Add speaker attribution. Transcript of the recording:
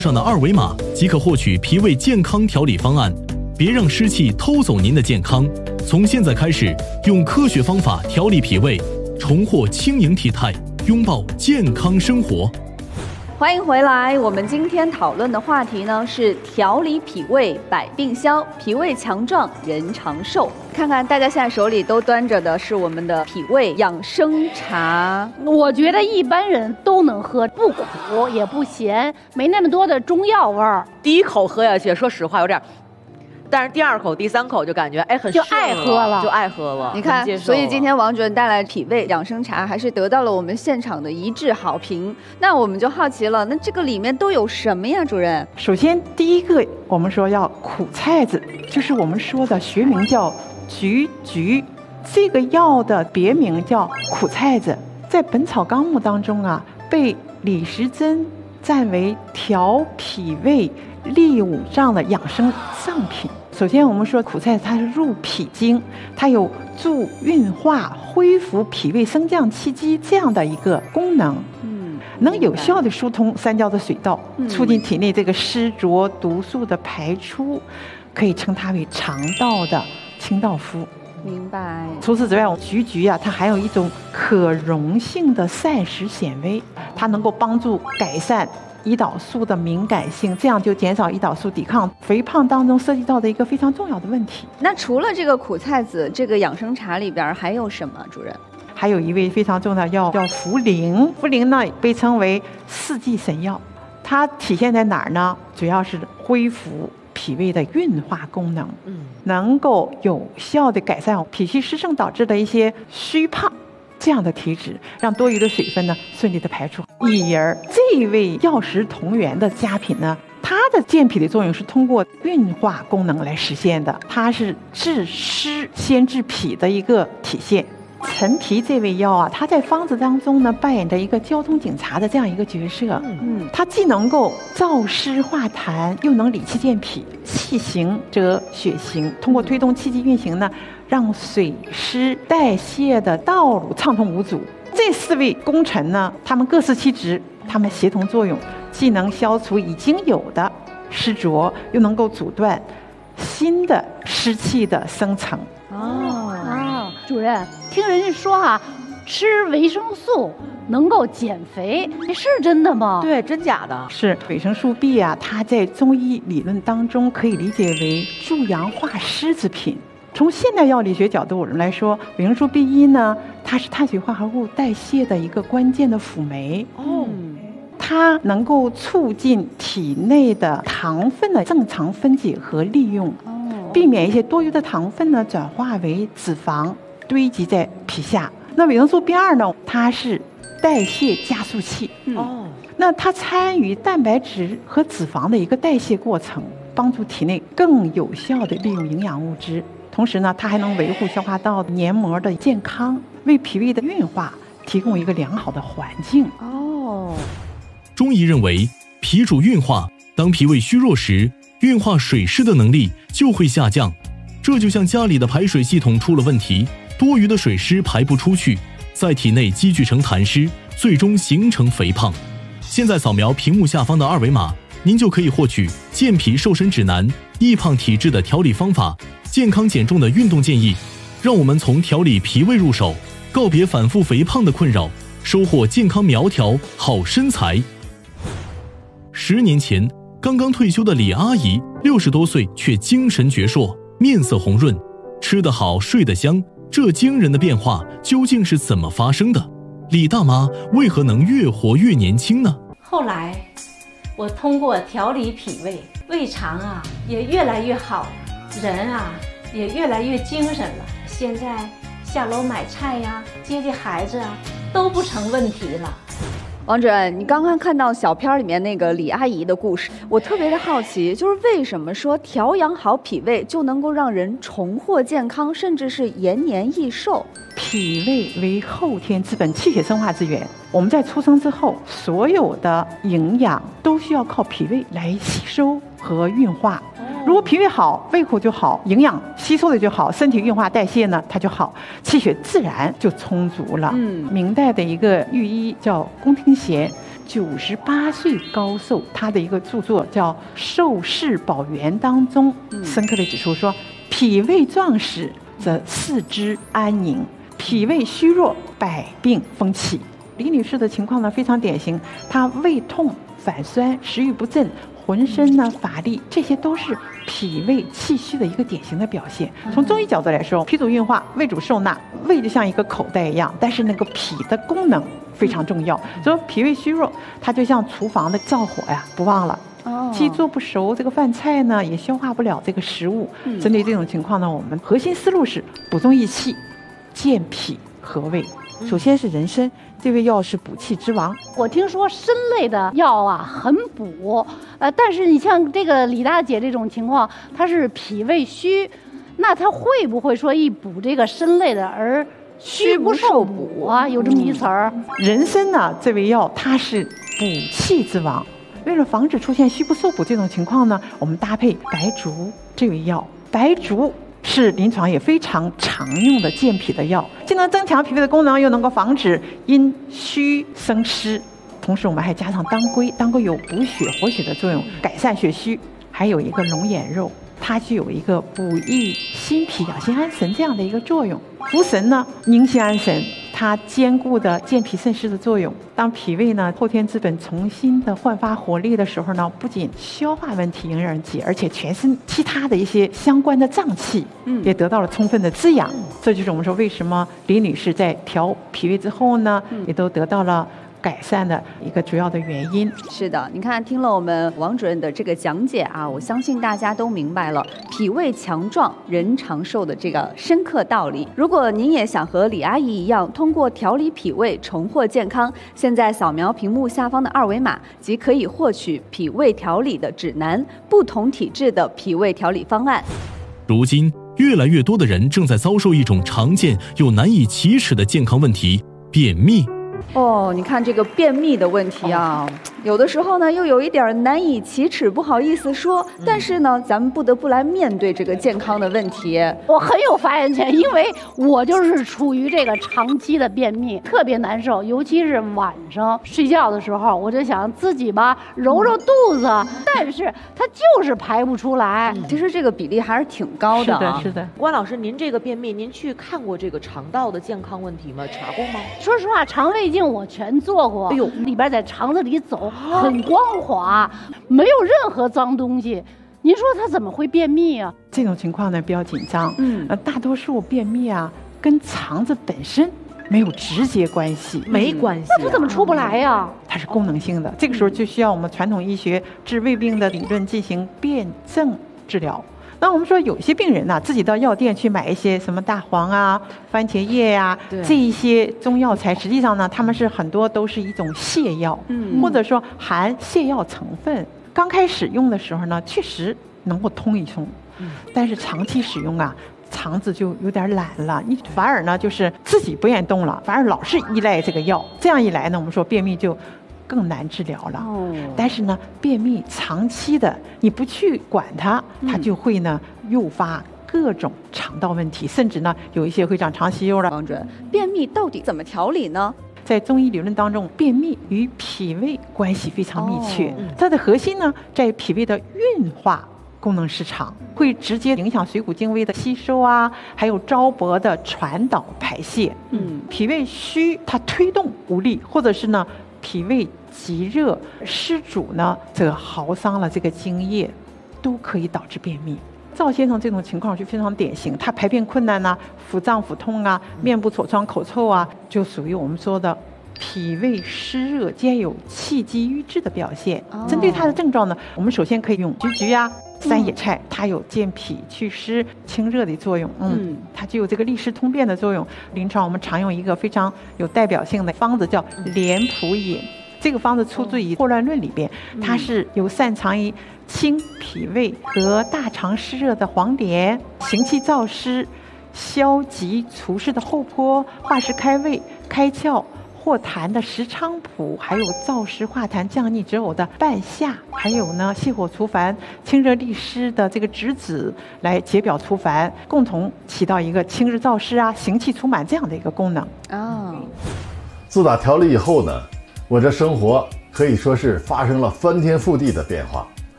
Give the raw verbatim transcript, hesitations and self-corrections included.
Speaker 1: 上的二维码即可获取脾胃健康调理方案，别让湿气偷走您的健康。从现在开始，用科学方法调理脾胃，重获轻盈体态，拥抱健康生活。
Speaker 2: 欢迎回来，我们今天讨论的话题呢是调理脾胃百病消，脾胃强壮人长寿。看看大家现在手里都端着的是我们的脾胃养生茶，
Speaker 3: 我觉得一般人都能喝，不苦也不咸，没那么多的中药味儿。
Speaker 4: 第一口喝下去，说实话有点，但是第二口、第三口就感觉哎很
Speaker 3: 就爱喝了，
Speaker 4: 就爱喝了。
Speaker 2: 你看，所以今天王主任带来脾胃养生茶，还是得到了我们现场的一致好评。那我们就好奇了，那这个里面都有什么呀，主任？
Speaker 5: 首先，第一个我们说要苦菜子，就是我们说的学名叫菊菊，这个药的别名叫苦菜子，在《本草纲目》当中啊，被李时珍赞为调脾胃利五脏的养生上品。首先我们说苦菜它是入脾经，它有助运化、恢复脾胃升降气机这样的一个功能，嗯，能有效的疏通三焦的水道，促进体内这个湿浊毒素的排出，可以称它为肠道的清道夫。
Speaker 2: 明白。
Speaker 5: 除此之外，菊菊啊，它含有一种可溶性的膳食纤维，它能够帮助改善胰岛素的敏感性，这样就减少胰岛素抵抗肥胖当中涉及到的一个非常重要的问题。
Speaker 2: 那除了这个苦菜子，这个养生茶里边还有什么，主任？
Speaker 5: 还有一味非常重要的药叫茯苓，茯苓呢被称为四季神药，它体现在哪儿呢？主要是恢复脾胃的运化功能，嗯，能够有效的改善脾虚湿盛导致的一些虚胖这样的体质，让多余的水分呢顺利的排出。以而这位药食同源的佳品呢，它的健脾的作用是通过运化功能来实现的，它是治湿先治脾的一个体现。陈皮这味药啊，它在方子当中呢扮演着一个交通警察的这样一个角色，嗯，它既能够燥湿化痰，又能理气健脾，气行则血行，通过推动气机运行呢，让水湿代谢的道路畅通无阻。这四位功臣呢，他们各司其职，他们协同作用，既能消除已经有的湿浊，又能够阻断新的湿气的生成。
Speaker 3: 哦啊，主任，听人家说啊，吃维生素能够减肥，这是真的吗？
Speaker 4: 对，真假的？
Speaker 5: 是维生素 B 啊，它在中医理论当中可以理解为助阳化湿之品。从现代药理学角度我们来说，维生素 B 一 呢，它是碳水化合物代谢的一个关键的辅酶。哦。它能够促进体内的糖分的正常分解和利用，避免一些多余的糖分呢转化为脂肪堆积在皮下。那维生素 B 二 呢，它是代谢加速器，哦，那它参与蛋白质和脂肪的一个代谢过程，帮助体内更有效的利用营养物质。同时呢，它还能维护消化道黏膜的健康，为脾胃的运化提供一个良好的环境。哦。
Speaker 1: 中医认为，脾主运化，当脾胃虚弱时，运化水湿的能力就会下降。这就像家里的排水系统出了问题，多余的水湿排不出去，在体内积聚成痰湿，最终形成肥胖。现在扫描屏幕下方的二维码，您就可以获取健脾瘦身指南、易胖体质的调理方法、健康减重的运动建议。让我们从调理脾胃入手，告别反复肥胖的困扰，收获健康苗条好身材。十年前，刚刚退休的李阿姨，六十多岁却精神矍铄，面色红润，吃得好，睡得香。这惊人的变化究竟是怎么发生的？李大妈为何能越活越年轻呢？
Speaker 6: 后来，我通过调理脾胃，胃肠啊也越来越好，人啊也越来越精神了。现在下楼买菜呀、接接孩子啊，都不成问题了。
Speaker 2: 王主任，你刚刚看到小片里面那个李阿姨的故事，我特别的好奇，就是为什么说调养好脾胃就能够让人重获健康，甚至是延年益寿？
Speaker 5: 脾胃为后天之本，气血生化之源。我们在出生之后，所有的营养都需要靠脾胃来吸收和运化。如果脾胃好，胃口就好，营养吸收的就好，身体运化代谢呢它就好，气血自然就充足了。嗯，明代的一个御医叫龚廷贤， 九十八岁高寿，他的一个著作叫《寿世宝源》当中，深刻的指出说，脾胃壮实则四肢安宁，脾胃虚弱百病风起。李女士的情况呢非常典型，她胃痛、反酸、食欲不振，浑身呢乏力，这些都是脾胃气虚的一个典型的表现。从中医角度来说，脾主运化，胃主受纳，胃就像一个口袋一样，但是那个脾的功能非常重要，所以脾胃虚弱，它就像厨房的灶火呀，不旺了。既做不熟这个饭菜呢，也消化不了这个食物。针对这种情况呢，我们核心思路是补中益气，健脾和胃。首先是人参，这味药是补气之王。
Speaker 3: 我听说参类的药啊很补，呃，但是你像这个李大姐这种情况，她是脾胃虚，那她会不会说一补这个参类的而虚不受补啊？有这么一词儿。
Speaker 5: 人参呢，这味药它是补气之王。为了防止出现虚不受补这种情况呢，我们搭配白术这味药。白术是临床也非常常用的健脾的药，既能增强脾胃的功能，又能够防止因虚生湿。同时我们还加上当归，当归有补血活血的作用，改善血虚。还有一个龙眼肉，它具有一个补益心脾、养心安神这样的一个作用。茯神呢，宁心安神，它兼顾的健脾渗湿的作用。当脾胃呢后天之本重新的焕发活力的时候呢，不仅消化问题迎刃而解，而且全身其他的一些相关的脏器也得到了充分的滋养。嗯、这就是我们说为什么李女士在调脾胃之后呢，嗯、也都得到了改善的一个主要的原因。
Speaker 2: 是的，你看听了我们王主任的这个讲解啊，我相信大家都明白了脾胃强壮人长寿的这个深刻道理。如果您也想和李阿姨一样通过调理脾胃重获健康，现在扫描屏幕下方的二维码即可以获取脾胃调理的指南，不同体质的脾胃调理方案。
Speaker 1: 如今越来越多的人正在遭受一种常见又难以启齿的健康问题——便秘。
Speaker 2: 哦，你看这个便秘的问题啊，有的时候呢又有一点难以启齿，不好意思说，但是呢咱们不得不来面对这个健康的问题。
Speaker 3: 我很有发言权，因为我就是处于这个长期的便秘，特别难受，尤其是晚上睡觉的时候，我就想自己吧揉揉肚子，但是它就是排不出来。
Speaker 2: 其实这个比例还是挺高的、啊。
Speaker 5: 是的，是的。
Speaker 4: 关老师，您这个便秘，您去看过这个肠道的健康问题吗？查过吗？
Speaker 3: 说实话，肠胃镜我全做过，哎呦，里边在肠子里走很光滑，没有任何脏东西。您说他怎么会便秘啊？
Speaker 5: 这种情况呢比较紧张，嗯，呃，大多数便秘啊跟肠子本身没有直接关系，
Speaker 4: 没关系、啊，
Speaker 3: 那他怎么出不来呀？
Speaker 5: 它是功能性的，这个时候就需要我们传统医学治胃病的理论进行辩证治疗。那我们说有些病人呢、啊，自己到药店去买一些什么大黄啊、番茄叶呀、啊、这一些中药材，实际上呢，他们是很多都是一种泻药，嗯，或者说含泻药成分。刚开始用的时候呢，确实能够通一通，嗯，但是长期使用啊，肠子就有点懒了，你反而呢就是自己不愿动了，反而老是依赖这个药，这样一来呢，我们说便秘就更难治疗了。哦，但是呢，便秘长期的你不去管它，它就会呢诱发各种肠道问题，甚至呢有一些会长肠息肉了。
Speaker 2: 王主任，便秘到底怎么调理呢？
Speaker 5: 在中医理论当中，便秘与脾胃关系非常密切，哦、它的核心呢在脾胃的运化功能失常，会直接影响水谷精微的吸收啊，还有糟粕的传导排泄。嗯，脾胃虚，它推动无力，或者是呢脾胃极热湿阻呢，这个耗伤了这个津液，都可以导致便秘。赵先生这种情况就非常典型，他排便困难呐、啊，腹胀腹痛啊，面部痤疮口臭啊，就属于我们说的脾胃湿热兼有气机郁滞的表现。哦、针对他的症状呢，我们首先可以用菊菊啊、山野菜，它有健脾祛湿、清热的作用。嗯，它具有这个利湿通便的作用。临床我们常用一个非常有代表性的方子叫莲蒲饮。这个方子出自于《霍乱论》里边，它是由擅长于清脾胃和大肠湿热的黄连、行气燥湿、消积除湿的厚朴、化湿开胃、开窍化痰的石菖蒲，还有燥湿化痰降逆止呕的半夏，还有呢泻火除烦、清热利湿的这个栀子来解表除烦，共同起到一个清热燥湿啊、行气除螨这样的一个功能。
Speaker 2: 哦，
Speaker 7: 自打调理以后呢，我这生活可以说是发生了翻天覆地的变化。